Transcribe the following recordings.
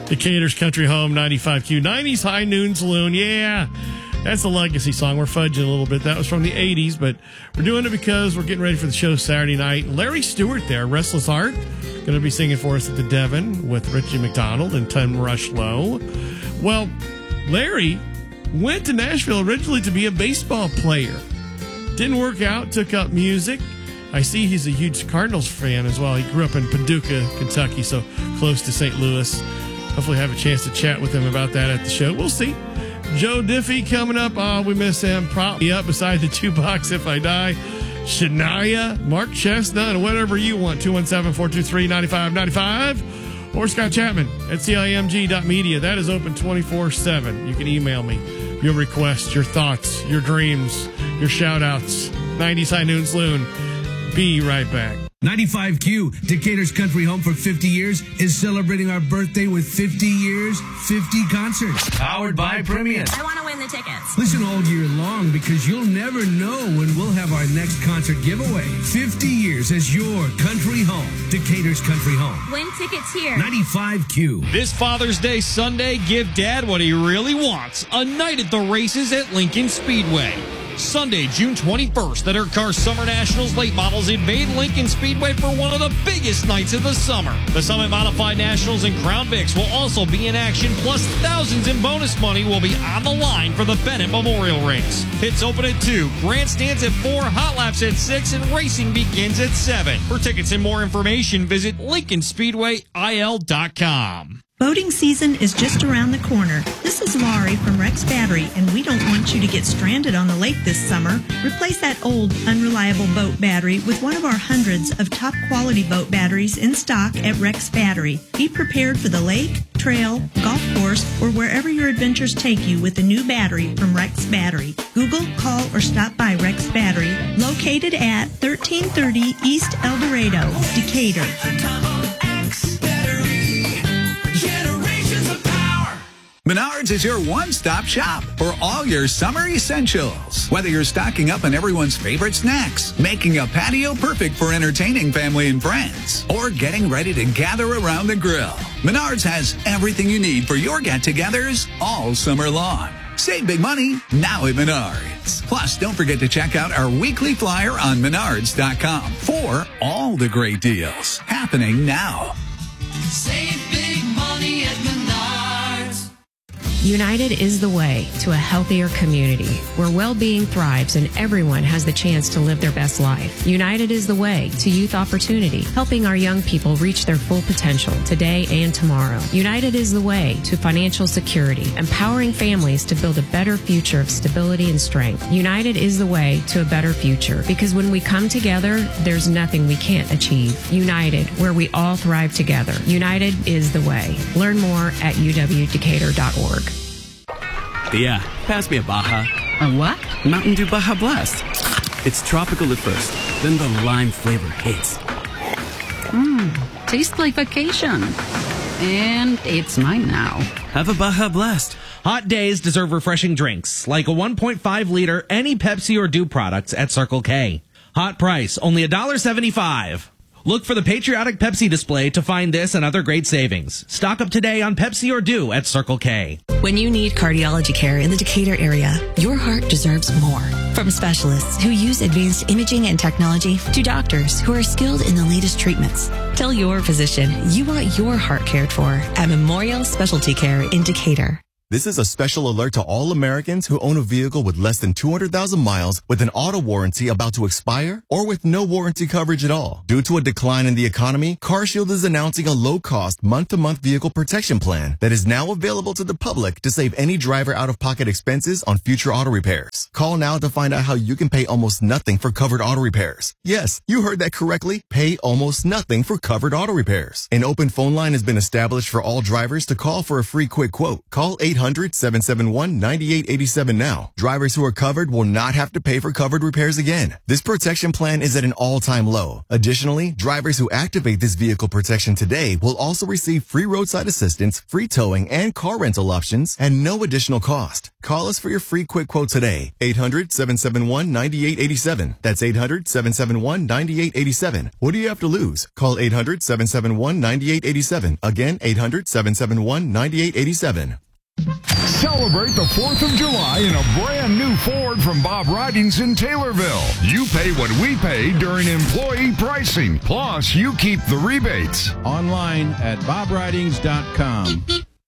Decatur's Country Home, 95Q. 90s High Noon Saloon. Yeah, that's a legacy song. We're fudging a little bit. That was from the 80s, but we're doing it because we're getting ready for the show Saturday night. Larry Stewart there, Restless Heart, going to be singing for us at the Devon with Richie McDonald and Tim Rushlow. Well, Larry went to Nashville originally to be a baseball player. Didn't work out, took up music. I see he's a huge Cardinals fan as well. He grew up in Paducah, Kentucky, so close to St. Louis. Hopefully have a chance to chat with him about that at the show. We'll see. Joe Diffie coming up. Oh, we miss him. Prop me up beside the jukebox if I die. Shania, Mark Chestnut, whatever you want. 217-423-9595. Or Scott Chapman at CIMG.media. That is open 24/7. You can email me your requests, your thoughts, your dreams, your shout-outs. 90s High Noon Saloon. Be right back. 95Q, Decatur's Country Home for 50 years, is celebrating our birthday with 50 years, 50 concerts. Powered by Premium. I want to win the tickets. Listen all year long because you'll never know when we'll have our next concert giveaway. 50 years as your country home. Decatur's Country Home. Win tickets here. 95Q. This Father's Day Sunday, give Dad what he really wants. A night at the races at Lincoln Speedway. Sunday, June 21st, the Dirt Car Summer Nationals late models invade Lincoln Speedway for one of the biggest nights of the summer. The Summit Modified Nationals and Crown Vics will also be in action, plus thousands in bonus money will be on the line for the Bennett Memorial Race. Pits open at 2, grandstands at 4, hot laps at 6, and racing begins at 7. For tickets and more information, visit LincolnSpeedwayIL.com. Boating season is just around the corner. This is Laurie from Rex Battery, and we don't want you to get stranded on the lake this summer. Replace that old, unreliable boat battery with one of our hundreds of top-quality boat batteries in stock at Rex Battery. Be prepared for the lake, trail, golf course, or wherever your adventures take you with a new battery from Rex Battery. Google, call, or stop by Rex Battery, located at 1330 East El Dorado, Decatur. Menards is your one-stop shop for all your summer essentials. Whether you're stocking up on everyone's favorite snacks, making a patio perfect for entertaining family and friends, or getting ready to gather around the grill, Menards has everything you need for your get-togethers all summer long. Save big money now at Menards. Plus, don't forget to check out our weekly flyer on Menards.com for all the great deals happening now. Save big money at Menards. United is the way to a healthier community where well-being thrives and everyone has the chance to live their best life. United is the way to youth opportunity, helping our young people reach their full potential today and tomorrow. United is the way to financial security, empowering families to build a better future of stability and strength. United is the way to a better future because when we come together, there's nothing we can't achieve. United, where we all thrive together. United is the way. Learn more at uwdecatur.org. Yeah, pass me a Baja. A what? Mountain Dew Baja Blast. It's tropical at first, then the lime flavor hits. Tastes like vacation. And it's mine now. Have a Baja Blast. Hot days deserve refreshing drinks, like a 1.5-liter any Pepsi or Dew products at Circle K. Hot price, only $1.75. Look for the patriotic Pepsi display to find this and other great savings. Stock up today on Pepsi or Dew at Circle K. When you need cardiology care in the Decatur area, your heart deserves more. From specialists who use advanced imaging and technology to doctors who are skilled in the latest treatments. Tell your physician you want your heart cared for at Memorial Specialty Care in Decatur. This is a special alert to all Americans who own a vehicle with less than 200,000 miles with an auto warranty about to expire or with no warranty coverage at all. Due to a decline in the economy, CarShield is announcing a low-cost month-to-month vehicle protection plan that is now available to the public to save any driver out-of-pocket expenses on future auto repairs. Call now to find out how you can pay almost nothing for covered auto repairs. Yes, you heard that correctly. Pay almost nothing for covered auto repairs. An open phone line has been established for all drivers to call for a free quick quote. Call 800-771-9887 now. Drivers who are covered will not have to pay for covered repairs again. This protection plan is at an all-time low. Additionally, drivers who activate this vehicle protection today will also receive free roadside assistance, free towing, and car rental options at no additional cost. Call us for your free quick quote today. 800-771-9887. That's 800-771-9887. What do you have to lose? Call 800-771-9887. Again, 800-771-9887. Celebrate the 4th of July in a brand new Ford from Bob Ridings in Taylorville. You pay what we pay during employee pricing. Plus, you keep the rebates. Online at bobridings.com.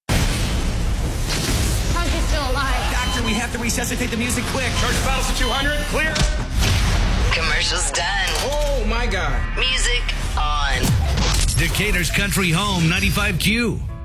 Country's still alive. Doctor, we have to resuscitate the music quick. Charge bottles to 200. Clear. Commercials done. Oh, my God. Music on. Decatur's Country Home 95Q.